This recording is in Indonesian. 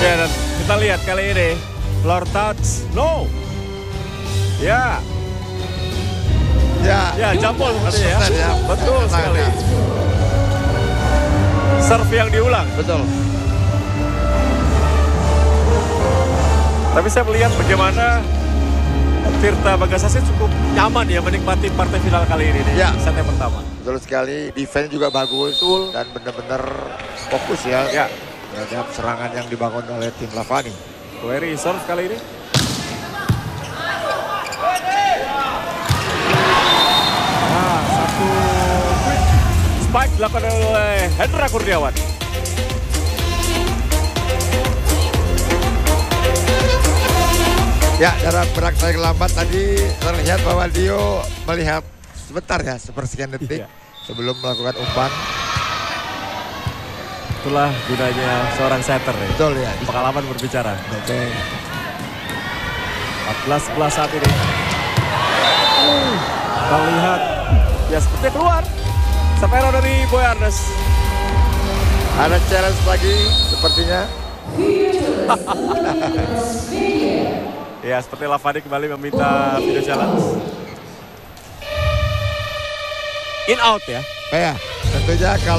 Ya, dan kita lihat kali ini floor touch, no. Ya. Ya, jambol sepertinya ya. Betul sekali. Serve yang diulang. Betul. Tapi saya melihat bagaimana Tirta Bagasasi cukup nyaman ya menikmati partai final kali ini di set yang pertama. Betul sekali, defense juga bagus. Betul. Dan benar-benar fokus ya. Terhadap serangan yang dibangun oleh tim Lavani. Query serve kali ini. Nah, satu quick spike dilakukan oleh Hendra Kurniawan. Ya, dalam berangsur lambat tadi terlihat bahwa Dio melihat sebentar ya, sepersekian detik sebelum melakukan umpan. Itulah gunanya seorang setter ya. Betul ya. Pengalaman berbicara. Betul. 14-11 saat ini. Kita lihat. Ya sepertinya keluar. Sapero dari Boy Arnes. Ada challenge lagi sepertinya. Ya seperti Lavani kembali meminta video challenge. In out ya. Ya, tentunya kalau